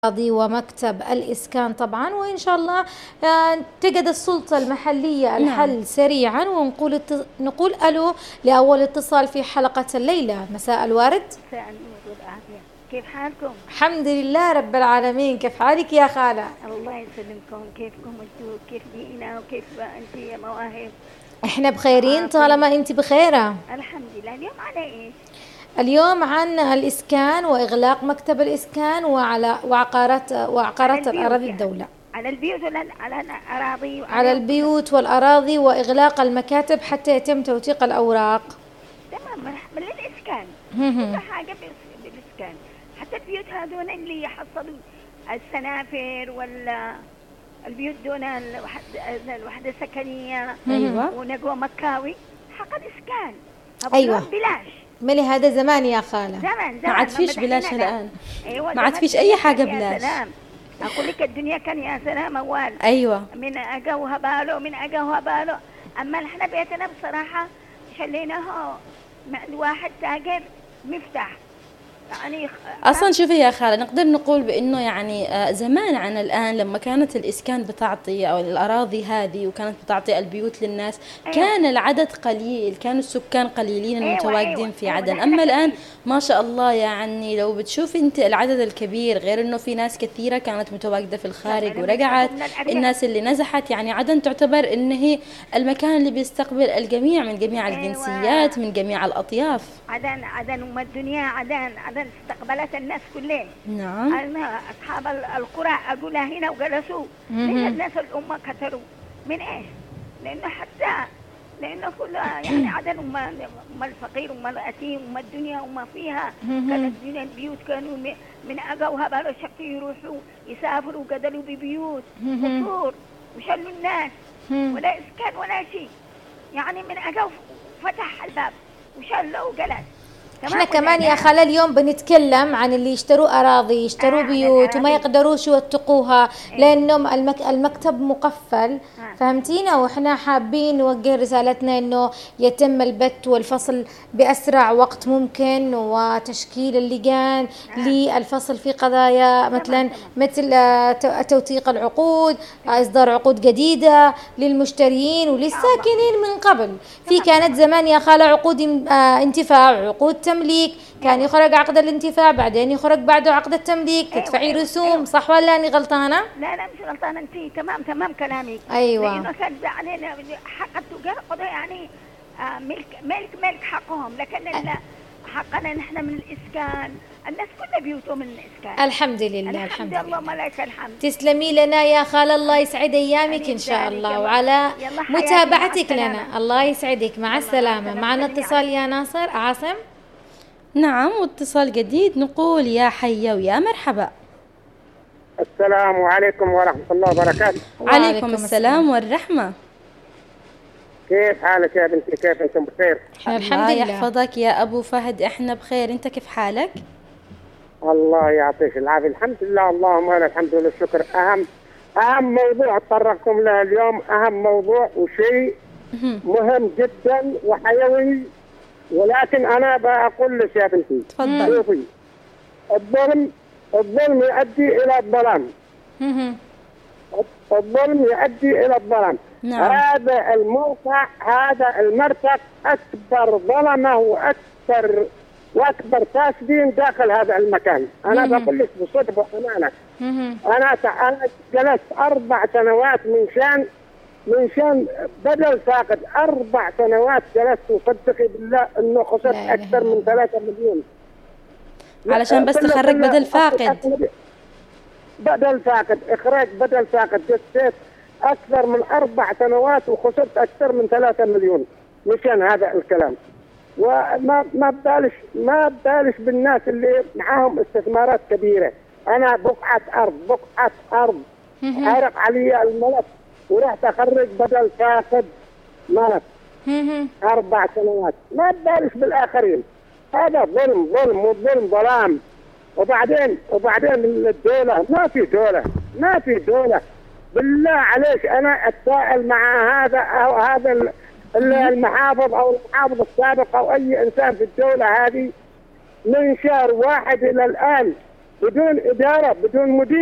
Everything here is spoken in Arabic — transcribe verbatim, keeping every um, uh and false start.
الأراضي ومكتب الإسكان طبعا، وإن شاء الله تجد السلطة المحلية الحل نعم. سريعا. ونقول الت... نقول ألو لأول اتصال في حلقة الليلة. مساء الورد. مساء النور والعافية، كيف حالكم؟ الحمد لله رب العالمين. كيف حالك يا خالة؟ الله يسلمكم. كيفكم انتوا؟ كيف دينا وكيف انت يا مواهب؟ احنا بخيرين طالما انت بخيرة الحمد لله. اليوم على ايش؟ اليوم عن الإسكان وإغلاق مكتب الإسكان وعلى وعقارات وعقارات الأراضي الدولة. على البيوت ولا على الأراضي؟ على البيوت والأراضي وإغلاق المكاتب حتى يتم توثيق الأوراق. تمام. من الإسكان كل حاجة بالإسكان، حتى البيوت هذول اللي يحصلوا السنافر ولا البيوت دون الوحدة السكنية أيوة ونقوى مكاوي حق الإسكان. أيوة بلاش. ملي هذا زمان يا خالة. زمان زمان ما عاد فيش بلاش الآن. أيوة ما عاد فيش أي حاجة بلاش. سلام. أقول لك الدنيا كان يا سلام أول. أيوة. من أجوها باله من أجوها باله. أما إحنا بيتنا بصراحة شليناه مع الواحد تاجر مفتاح. يعني اصلا شوفي يا خالة، نقدر نقول بانه يعني زمان عن الان، لما كانت الاسكان بتعطي او الاراضي هذه وكانت بتعطي البيوت للناس، أيوة. كان العدد قليل، كانوا السكان قليلين المتواجدين أيوة. أيوة. في عدن. أيوة. اما الان ما شاء الله، يعني لو بتشوفي انت العدد الكبير، غير انه في ناس كثيره كانت متواجده في الخارج ورجعت، الناس اللي نزحت، يعني عدن تعتبر ان هي المكان اللي بيستقبل الجميع من جميع الجنسيات، أيوة. من جميع الاطياف. عدن عدن ام الدنيا. عدن عدن استقبلت الناس كلهم. نعم. أنا أصحاب القرى أقولها هنا وجلسوا. ليش الناس الأمة كثروا؟ من إيش؟ لأنه حتى لأنه كل يعني عدن أم أم الفقير أم الأتيم أم الدنيا وما فيها. كانت الدنيا البيوت كانوا من أجوها بالو شكل يروحوا يسافروا وقدلوا ببيوت قصور وشلوا الناس ولا إسكان ولا شيء. يعني من أجو فتح الباب وشلوا وجلس. احنا كمان يا خالة اليوم بنتكلم عن اللي يشتروا أراضي، يشتروا آه بيوت وما يقدروش يوثقوها لأنهم المك... المكتب مقفل. آه. فهمتينا؟ وإحنا حابين نوجه رسالتنا إنه يتم البت والفصل بأسرع وقت ممكن، وتشكيل اللجان آه. للفصل في قضايا مثلا مثل توثيق العقود، إصدار عقود جديدة للمشترين وللساكنين من قبل. في كانت زمان يا خالة عقود انتفاع، عقود تمليك، كان يخرج عقد الانتفاع بعدين يخرج بعده عقد التمليك، أيوة تدفعي أيوة رسوم. أيوة. صح ولا أني غلطانة؟ لا لا مش غلطانة انت، تمام تمام كلامك. أيوة. لأنه كان علينا حق التجار يعني آه ملك ملك ملك حقهم، لكن أه. حقنا نحن من الإسكان. الناس كلها بيوتهم من الإسكان. الحمد لله. الحمد, الحمد لله. اللهم لك الحمد. تسلمي لنا يا خالة، الله يسعد أيامك إن شاء الله وعلى متابعتك لنا. الله يسعدك. مع السلامة. معنا اتصال يا ناصر عاصم. نعم، واتصال جديد. نقول يا حيا ويا مرحبا. السلام عليكم ورحمة الله وبركاته. وعليكم السلام والرحمة. كيف حالك يا بنتي؟ كيف انتم بخير؟ الحمد لله. يحفظك يا أبو فهد، احنا بخير. انت كيف حالك؟ الله يعطيك العافية. الحمد لله، اللهم لك الحمد والشكر. أهم أهم موضوع تطرقتم له اليوم، أهم موضوع وشيء مهم جدا وحيوي، ولكن أنا بقول لك يا بنتي تفضل. شوفي، الظلم الظلم يؤدي إلى الظلام. الظلم يؤدي إلى الظلام. نعم. هذا الموقع، هذا المرتق أكبر ظلمة وأكبر وأكبر فاسدين داخل هذا المكان. أنا بقول لك بصدق وأمانة، أنا أنا جلست أربع سنوات من شان من شان بدل فاقد. أربع سنوات جلست وصدقي بالله إنه خسرت أكثر من ثلاثة مليون علشان بس تخرج بدل فاقد. بدل فاقد إخراج بدل فاقد جلست أكثر من أربع سنوات وخسرت أكثر من ثلاثة مليون مشان هذا الكلام. وما ما بدالش ما بدالش بالناس اللي معاهم استثمارات كبيرة. أنا بقعة أرض بقعة أرض حرق علي الملف ورحت أخرج بدل فاقد ملف أربع سنوات. ما بدالش بالآخرين. هذا ظلم ظلم وظلم ظلام. وبعدين وبعدين الدولة ما في دولة ما في دولة بالله عليك. أنا أتساءل مع هذا أو هذا المحافظ أو المحافظ السابق أو أي إنسان في الدولة هذه، من شهر واحد إلى الآن بدون إدارة بدون مدير.